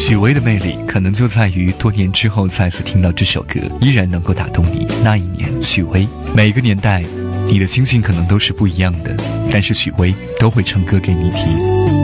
许巍的魅力可能就在于多年之后再次听到这首歌，依然能够打动你。那一年，许巍。每个年代，你的心情可能都是不一样的，但是许巍都会唱歌给你听。